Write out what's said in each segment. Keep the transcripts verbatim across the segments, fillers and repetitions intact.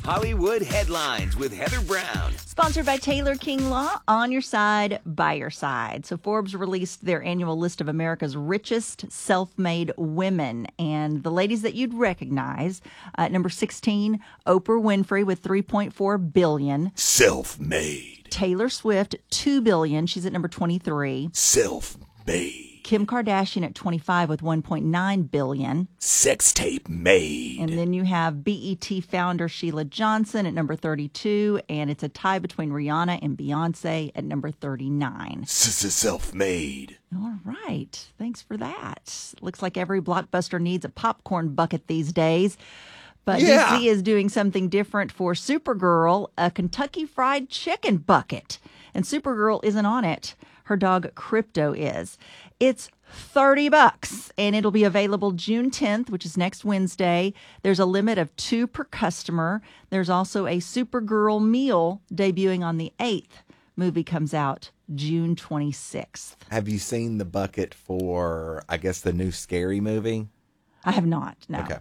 Hollywood Headlines with Heather Brown. Sponsored by Taylor King Law, on your side, by your side. So Forbes released their annual list of America's richest self-made women. And the ladies that you'd recognize, uh, at number sixteen, Oprah Winfrey with three point four billion dollars. Self-made. Taylor Swift, two billion dollars. She's at number twenty-three. Self-made. Kim Kardashian at twenty-five with one point nine billion dollars. Sex tape made. And then you have B E T founder Sheila Johnson at number thirty-two, and it's a tie between Rihanna and Beyonce at number thirty-nine. Self-made. All right. Thanks for that. Looks like every blockbuster needs a popcorn bucket these days. But Yeah. D C is doing something different for Supergirl, a Kentucky Fried Chicken bucket. And Supergirl isn't on it. Her dog Crypto is. It's thirty bucks, and it'll be available June tenth, which is next Wednesday. There's a limit of two per customer. There's also a Supergirl meal debuting on the eighth. Movie comes out June twenty-sixth. Have you seen the bucket for, I guess, the new Scary movie? I have not, no. Okay.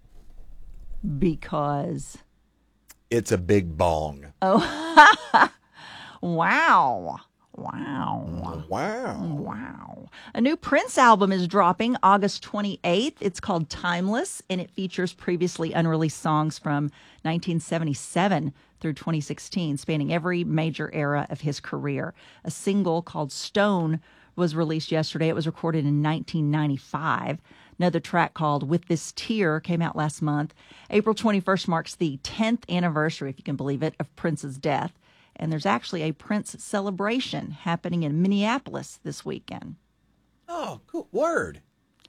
Because? It's a big bong. Oh, wow. Wow. Wow. Wow. A new Prince album is dropping August twenty-eighth. It's called Timeless, and it features previously unreleased songs from nineteen seventy-seven through twenty sixteen, spanning every major era of his career. A single called Stone was released yesterday. It was recorded in nineteen ninety-five. Another track called With This Tear came out last month. April twenty-first marks the tenth anniversary, if you can believe it, of Prince's death. And there's actually a Prince celebration happening in Minneapolis this weekend. Oh, cool. Word.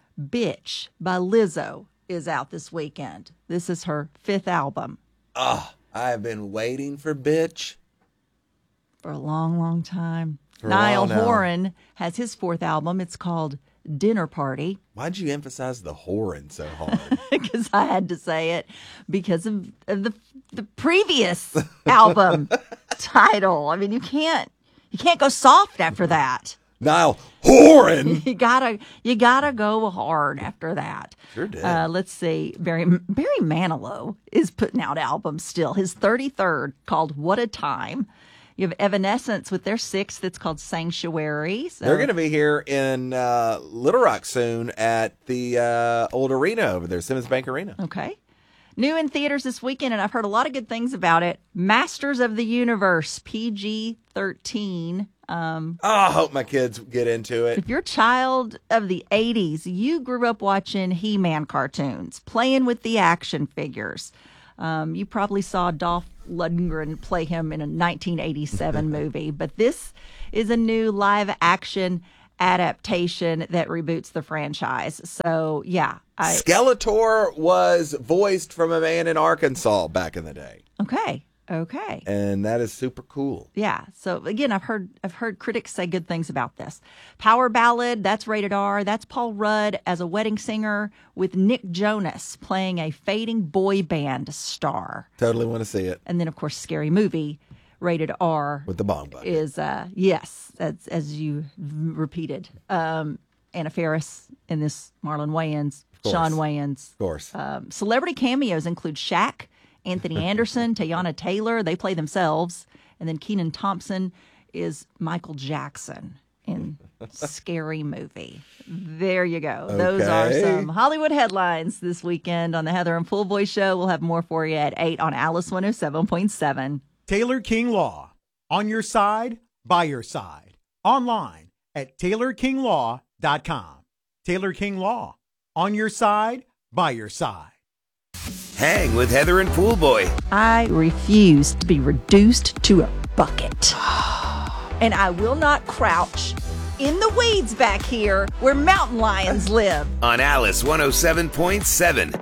Bitch by Lizzo is out this weekend. This is her fifth album. Oh, I've been waiting for Bitch. For a long, long time. For a Niall while now. Horan has his fourth album. It's called Dinner Party. Why'd you emphasize the whoring so hard? Because I had to say it because of, of the the previous album title. I mean, you can't you can't go soft after that. Niall Horan. You gotta you gotta go hard after that. Sure did. Uh, let's see. Barry Barry Manilow is putting out albums still. His thirty-third called What a Time. You have Evanescence with their sixth that's called Sanctuary. So. They're going to be here in uh, Little Rock soon at the uh, old arena over there, Simmons Bank Arena. Okay. New in theaters this weekend, and I've heard a lot of good things about it. Masters of the Universe, P G thirteen. Um, oh, I hope my kids get into it. If you're a child of the eighties, you grew up watching He-Man cartoons, playing with the action figures. Um, you probably saw Dolph Lundgren play him in a nineteen eighty-seven movie, but this is a new live-action adaptation that reboots the franchise. So, yeah. I, Skeletor was voiced from a man in Arkansas back in the day. Okay. Okay. And that is super cool. Yeah. So again, I've heard I've heard critics say good things about this. Power ballad, that's rated R. That's Paul Rudd as a wedding singer with Nick Jonas playing a fading boy band star. Totally want to see it. And then of course Scary Movie, rated R. With the bong bucket. Is uh yes, as as you repeated. Um Anna Faris in this, Marlon Wayans, Sean Wayans. Of course. Um, celebrity cameos include Shaq, Anthony Anderson, Teyana Taylor. They play themselves. And then Kenan Thompson is Michael Jackson in Scary Movie. There you go. Those are Okay. some Hollywood headlines this weekend on the Heather and Full Voice Show. We'll have more for you at eight on Alice one oh seven point seven. Taylor King Law. On your side, by your side. Online at taylor king law dot com. Taylor King Law. On your side, by your side. Hang with Heather and Pool Boy. I refuse to be reduced to a bucket. And I will not crouch in the weeds back here where mountain lions live. On Alice one oh seven point seven.